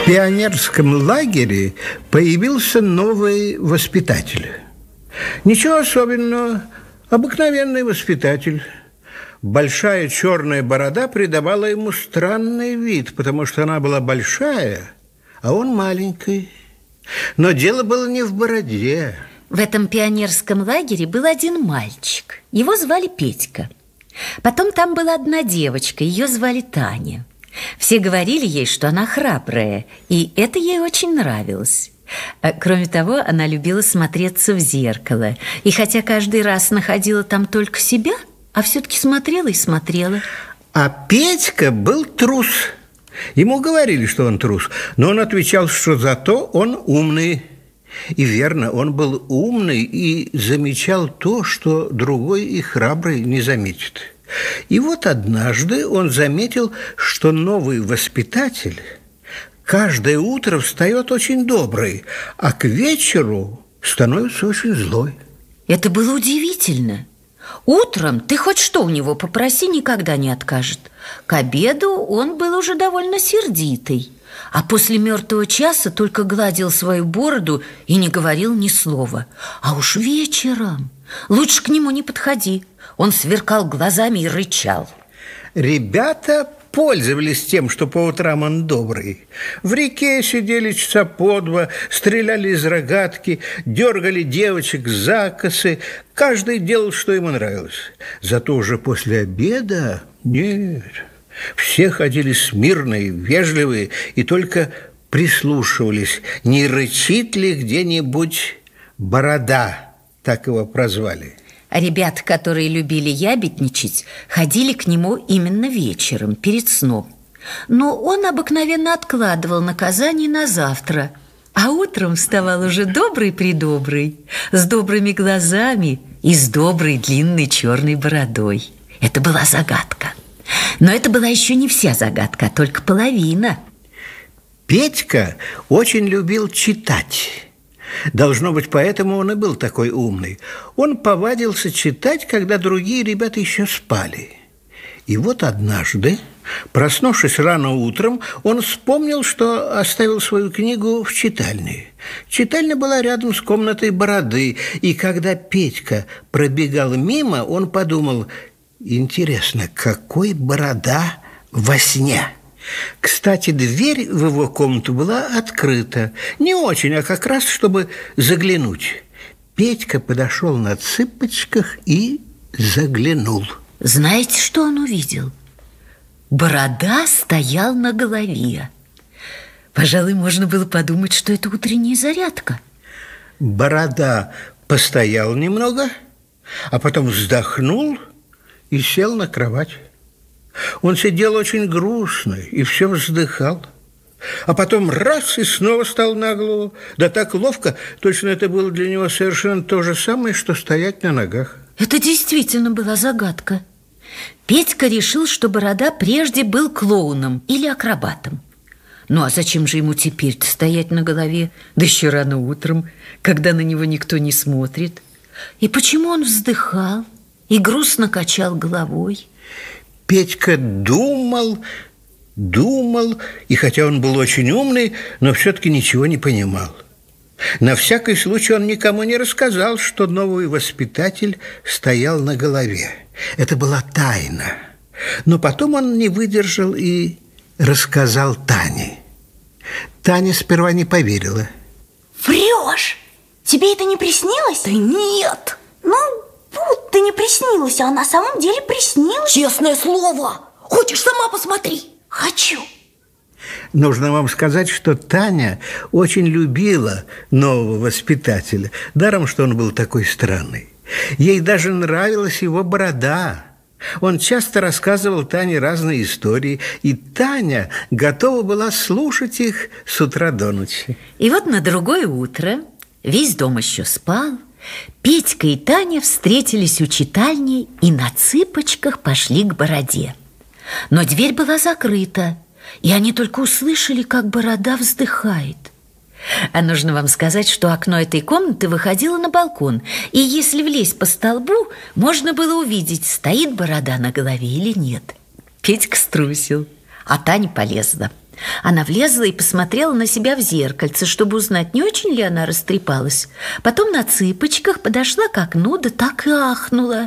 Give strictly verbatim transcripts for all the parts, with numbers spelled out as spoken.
В пионерском лагере появился новый воспитатель. Ничего особенного, обыкновенный воспитатель. Большая черная борода придавала ему странный вид, потому что она была большая, а он маленький. Но дело было не в бороде. В этом пионерском лагере был один мальчик. Его звали Петька. Потом там была одна девочка, ее звали Таня. Все говорили ей, что она храбрая, и это ей очень нравилось. Кроме того, она любила смотреться в зеркало. И хотя каждый раз находила там только себя, а все-таки смотрела и смотрела. А Петька был трус. Ему говорили, что он трус, но он отвечал, что зато он умный. И верно, он был умный и замечал то, что другой и храбрый не заметит. И вот однажды он заметил, что новый воспитатель каждое утро встает очень добрый, а к вечеру становится очень злой. Это было удивительно. Утром ты хоть что у него попроси, никогда не откажет. К обеду он был уже довольно сердитый, а после мертвого часа только гладил свою бороду и не говорил ни слова. А уж вечером лучше к нему не подходи. Он сверкал глазами и рычал. Ребята пользовались тем, что по утрам он добрый. В реке сидели часа по два, стреляли из рогатки, дергали девочек за косы. Каждый делал, что ему нравилось. Зато уже после обеда нет. Все ходили смирные, вежливые и только прислушивались, не рычит ли где-нибудь борода, так его прозвали. А ребята, которые любили ябедничать, ходили к нему именно вечером, перед сном. Но он обыкновенно откладывал наказание на завтра, а утром вставал уже добрый-придобрый, с добрыми глазами и с доброй длинной черной бородой. Это была загадка. Но это была еще не вся загадка, а только половина. Петька очень любил читать. Должно быть, поэтому он и был такой умный. Он повадился читать, когда другие ребята еще спали. И вот однажды, проснувшись рано утром, он вспомнил, что оставил свою книгу в читальне. Читальня была рядом с комнатой Бороды, и когда Петька пробегал мимо, он подумал: интересно, какой Борода во сне? Кстати, дверь в его комнату была открыта. Не очень, а как раз, чтобы заглянуть. Петька подошел на цыпочках и заглянул. Знаете, что он увидел? Борода стоял на голове. Пожалуй, можно было подумать, что это утренняя зарядка. Борода постоял немного, а потом вздохнул и сел на кровать. Он сидел очень грустно и все вздыхал. А потом раз и снова стал на голову. Да так ловко, точно это было для него совершенно то же самое, что стоять на ногах. Это действительно была загадка. Петька решил, что Борода прежде был клоуном или акробатом. Ну а зачем же ему теперь стоять на голове, да еще рано утром, когда на него никто не смотрит? И почему он вздыхал и грустно качал головой? Петька думал, думал, и хотя он был очень умный, но все-таки ничего не понимал. На всякий случай он никому не рассказал, что новый воспитатель стоял на голове. Это была тайна. Но потом он не выдержал и рассказал Тане. Таня сперва не поверила. Врешь? Тебе это не приснилось? Да нет. Ну, будто не приснилось, а на самом деле приснилось. Честное слово. Хочешь, сама посмотри? Хочу. Нужно вам сказать, что Таня очень любила нового воспитателя, даром, что он был такой странный. Ей даже нравилась его борода. Он часто рассказывал Тане разные истории, и Таня готова была слушать их с утра до ночи. И вот на другое утро, весь дом еще спал, Петька и Таня встретились у читальни и на цыпочках пошли к Бороде. Но дверь была закрыта, и они только услышали, как Борода вздыхает. А нужно вам сказать, что окно этой комнаты выходило на балкон, и если влезть по столбу, можно было увидеть, стоит Борода на голове или нет. Петька струсил, а Таня полезла. Она влезла и посмотрела на себя в зеркальце, чтобы узнать, не очень ли она растрепалась. Потом на цыпочках подошла к окну, да так и ахнула.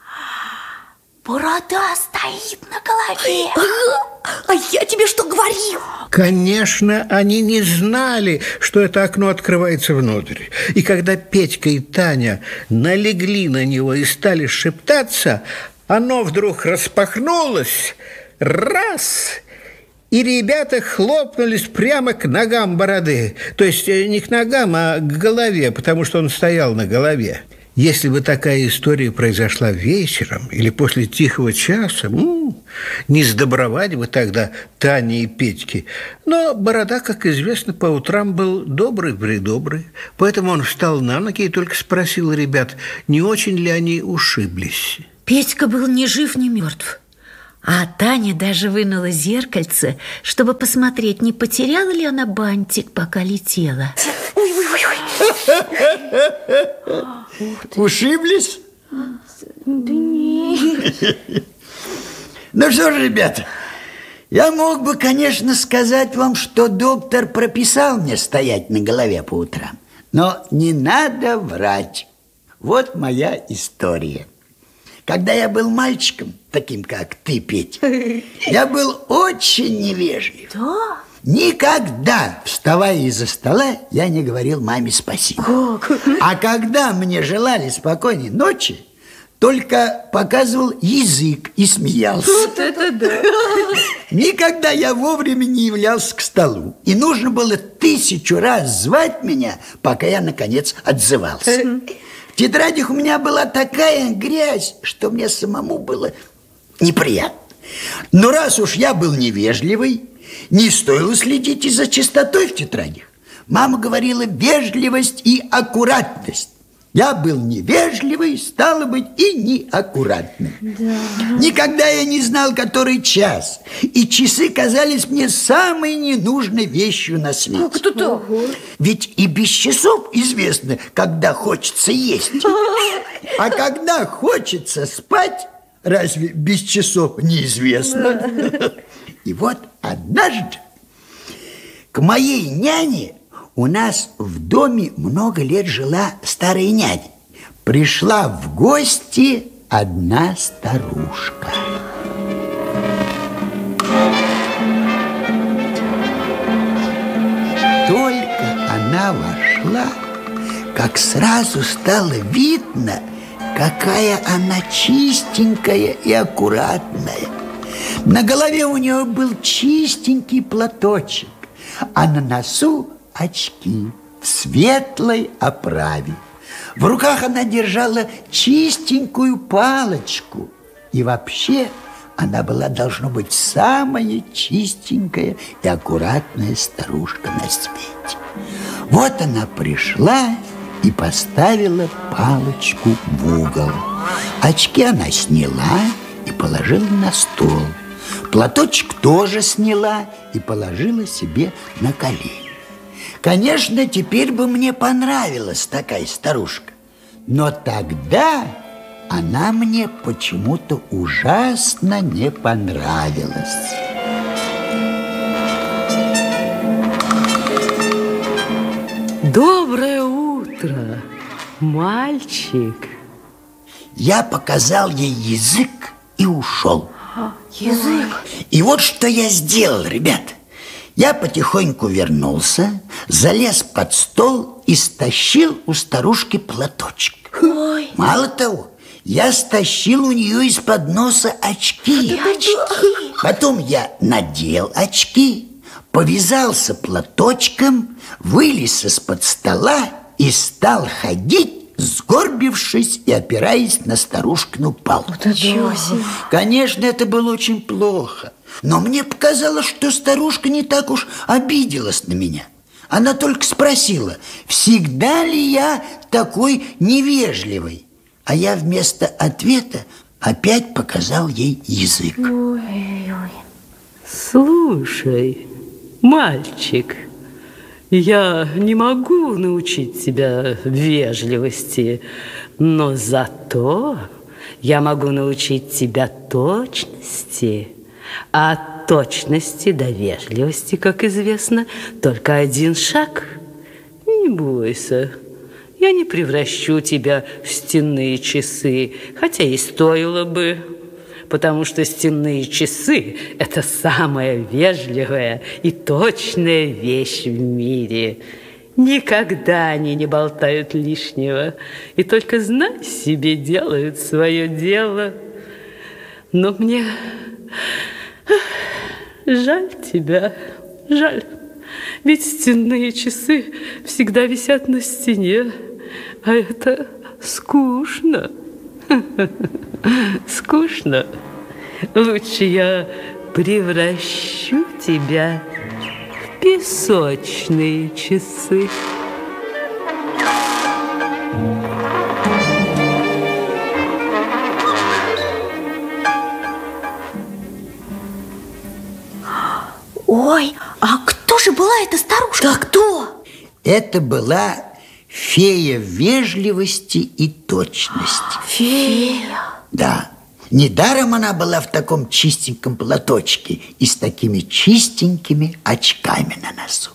Борода стоит на голове. А я тебе что говорил? Конечно, они не знали, что это окно открывается внутрь. И когда Петька и Таня налегли на него и стали шептаться, оно вдруг распахнулось, раз, и ребята хлопнулись прямо к ногам Бороды. То есть не к ногам, а к голове, потому что он стоял на голове. Если бы такая история произошла вечером или после тихого часа, ну, не сдобровать бы тогда Тане и Петьке. Но Борода, как известно, по утрам был добрый-предобрый, поэтому он встал на ноги и только спросил ребят, не очень ли они ушиблись. Петька был ни жив, ни мертв. А Таня даже вынула зеркальце, чтобы посмотреть, не потеряла ли она бантик, пока летела. Ушиблись? Да нет. Ну что ж, ребята, я мог бы, конечно, сказать вам, что доктор прописал мне стоять на голове по утрам. Но не надо врать. Вот моя история. Когда я был мальчиком, таким как ты, Петя, я был очень невежлив. Да? Никогда, вставая из-за стола, я не говорил маме спасибо. Как? А когда мне желали спокойной ночи, только показывал язык и смеялся. Вот это да! Никогда я вовремя не являлся к столу. И нужно было тысячу раз звать меня, пока я, наконец, отзывался. В тетрадях у меня была такая грязь, что мне самому было неприятно. Но раз уж я был невежливый, не стоило следить и за чистотой в тетрадях. Мама говорила вежливость и аккуратность. Я был невежливый, стало быть, и неаккуратный. Да. Никогда я не знал, который час. И часы казались мне самой ненужной вещью на свете. Как это так? Ведь и без часов известно, когда хочется есть. А когда хочется спать, разве без часов неизвестно? И вот однажды к моей няне, у нас в доме много лет жила старая няня, пришла в гости одна старушка. Только она вошла, как сразу стало видно, какая она чистенькая и аккуратная. На голове у нее был чистенький платочек, а на носу очки в светлой оправе. В руках она держала чистенькую палочку. И вообще она была, должно быть, самая чистенькая и аккуратная старушка на свете. Вот она пришла и поставила палочку в угол. Очки она сняла и положила на стол. Платочек тоже сняла и положила себе на колени. Конечно, теперь бы мне понравилась такая старушка, но тогда она мне почему-то ужасно не понравилась. Доброе утро, мальчик. Я показал ей язык и ушел. Язык? И вот что я сделал, ребят. Я потихоньку вернулся, залез под стол и стащил у старушки платочек. Ой. Мало того, я стащил у нее из-под носа очки. Очки. Потом я надел очки, повязался платочком, вылез из-под стола и стал ходить, сгорбившись и опираясь на старушкину палку. Конечно, это было очень плохо. Но мне показалось, что старушка не так уж обиделась на меня. Она только спросила, всегда ли я такой невежливый. А я вместо ответа опять показал ей язык. Ой-ой-ой. Слушай, мальчик, я не могу научить тебя вежливости, но зато я могу научить тебя точности. А от точности до вежливости, как известно, только один шаг. Не бойся, я не превращу тебя в стенные часы, хотя и стоило бы, потому что стенные часы – это самая вежливая и точная вещь в мире. Никогда они не болтают лишнего и только, знай себе, делают свое дело. Но мне жаль тебя, жаль. Ведь стенные часы всегда висят на стене, а это скучно. Скучно. Лучше я превращу тебя в песочные часы. Ой, а кто же была эта старушка? Да кто? Это была фея вежливости и точности. Фея. Да. Недаром она была в таком чистеньком платочке и с такими чистенькими очками на носу.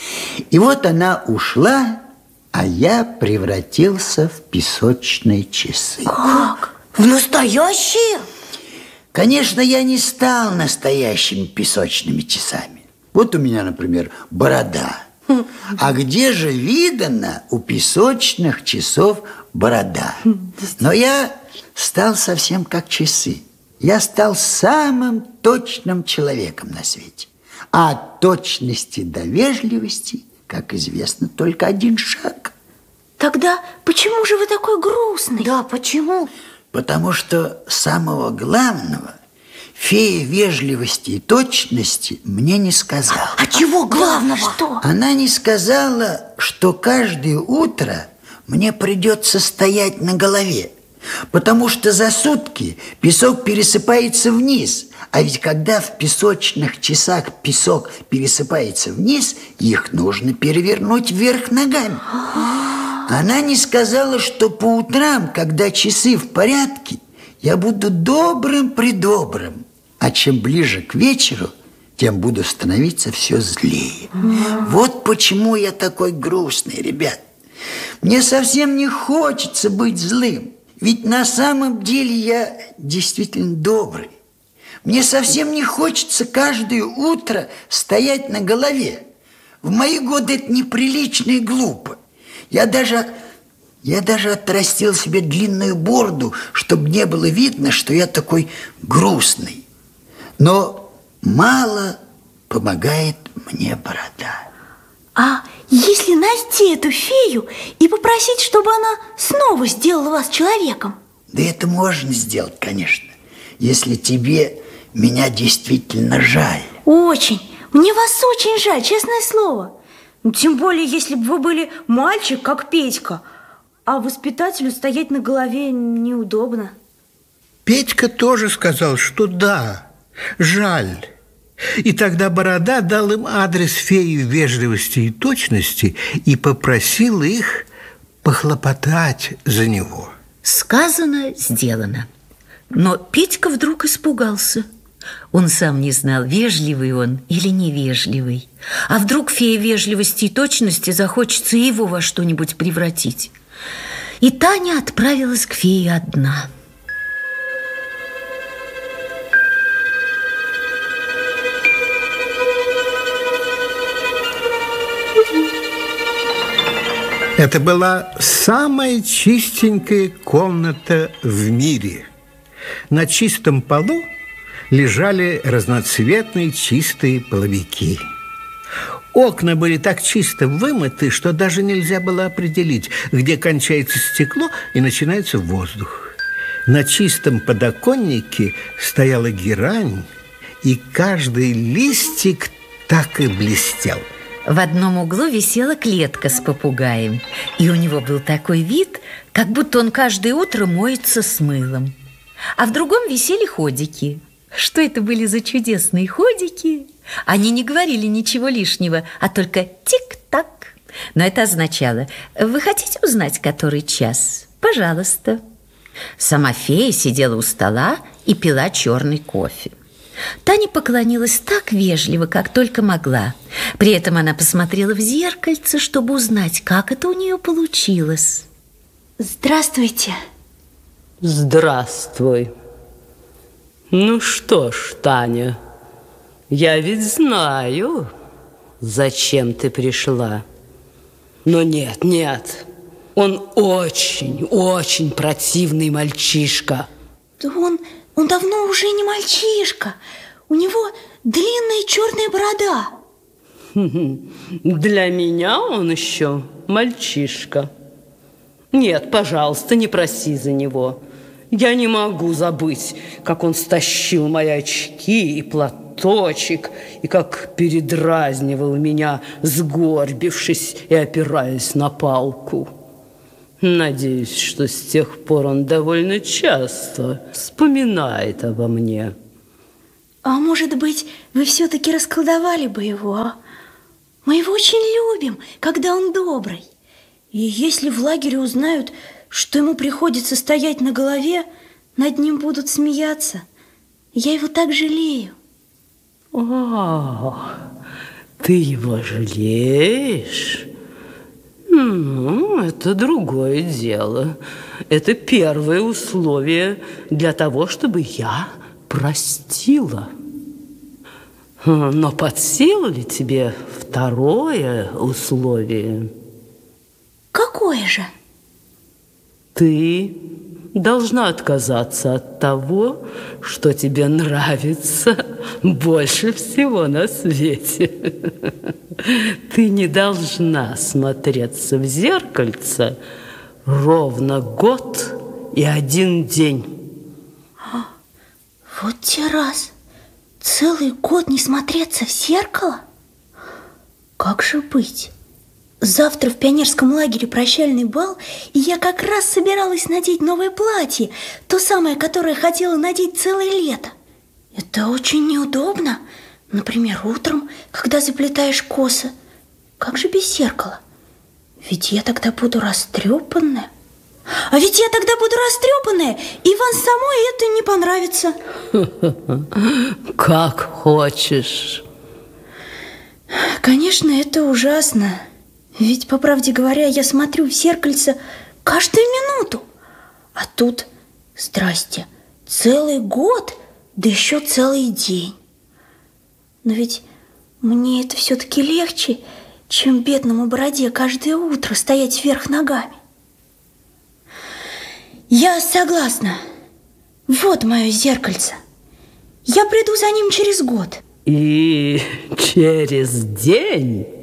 И вот она ушла, а я превратился в песочные часы. Как? В настоящие? Конечно, я не стал настоящими песочными часами. Вот у меня, например, борода. А где же видано у песочных часов борода? Но я стал совсем как часы. Я стал самым точным человеком на свете. А от точности до вежливости, как известно, только один шаг. Тогда почему же вы такой грустный? Да, почему? Потому что самого главного фея вежливости и точности мне не сказала. А чего главного? Что? Она не сказала, что каждое утро мне придется стоять на голове, потому что за сутки песок пересыпается вниз. А ведь когда в песочных часах песок пересыпается вниз, их нужно перевернуть вверх ногами. Она не сказала, что по утрам, когда часы в порядке, я буду добрым-предобрым, а чем ближе к вечеру, тем буду становиться все злее. Вот почему я такой грустный, ребят. Мне совсем не хочется быть злым, ведь на самом деле я действительно добрый. Мне совсем не хочется каждое утро стоять на голове. В мои годы это неприлично и глупо. Я даже, я даже отрастил себе длинную бороду, чтобы не было видно, что я такой грустный. Но мало помогает мне борода. А если найти эту фею и попросить, чтобы она снова сделала вас человеком? Да это можно сделать, конечно, если тебе меня действительно жаль. Очень. Мне вас очень жаль, честное слово. Ну, тем более, если бы вы были мальчик, как Петька, а воспитателю стоять на голове неудобно. Петька тоже сказал, что да, жаль. И тогда Борода дал им адрес феи вежливости и точности и попросил их похлопотать за него. Сказано, сделано. Но Петька вдруг испугался. Он сам не знал, вежливый он или невежливый. А вдруг фея вежливости и точности захочется его во что-нибудь превратить. И Таня отправилась к фее одна. Это была самая чистенькая комната в мире. На чистом полу лежали разноцветные чистые половики. Окна были так чисто вымыты, что даже нельзя было определить, где кончается стекло и начинается воздух. На чистом подоконнике стояла герань, и каждый листик так и блестел. В одном углу висела клетка с попугаем, и у него был такой вид, как будто он каждое утро моется с мылом. А в другом висели ходики. Что это были за чудесные ходики? Они не говорили ничего лишнего, а только тик-так. Но это означало: вы хотите узнать, который час? Пожалуйста. Сама фея сидела у стола и пила черный кофе. Таня поклонилась так вежливо, как только могла. При этом она посмотрела в зеркальце, чтобы узнать, как это у нее получилось. Здравствуйте. Здравствуй. Ну что ж, Таня, я ведь знаю, зачем ты пришла. Но нет, нет, он очень, очень противный мальчишка. Да он, он давно уже не мальчишка. У него длинная черная борода. Для меня он еще мальчишка. Нет, пожалуйста, не проси за него. Я не могу забыть, как он стащил мои очки и платочек, и как передразнивал меня, сгорбившись и опираясь на палку. Надеюсь, что с тех пор он довольно часто вспоминает обо мне. А может быть, вы все-таки расколдовали бы его, а? Мы его очень любим, когда он добрый. И если в лагере узнают, что ему приходится стоять на голове, над ним будут смеяться. Я его так жалею. О, ты его жалеешь? Ну, это другое дело. Это первое условие для того, чтобы я простила. Но под силу ли тебе второе условие? Какое же? Ты должна отказаться от того, что тебе нравится больше всего на свете. Ты не должна смотреться в зеркальце ровно год и один день. Вот те раз. Целый год не смотреться в зеркало? Как же быть? Завтра в пионерском лагере прощальный бал, и я как раз собиралась надеть новое платье, то самое, которое хотела надеть целое лето. Это очень неудобно. Например, утром, когда заплетаешь косы. Как же без зеркала? Ведь я тогда буду растрепанная. А ведь я тогда буду растрепанная, и вам самой это не понравится. Как хочешь. Конечно, это ужасно. Ведь, по правде говоря, я смотрю в зеркальце каждую минуту. А тут, здрасте, целый год, да еще целый день. Но ведь мне это все-таки легче, чем бедному бороде каждое утро стоять вверх ногами. Я согласна. Вот мое зеркальце. Я приду за ним через год. И через день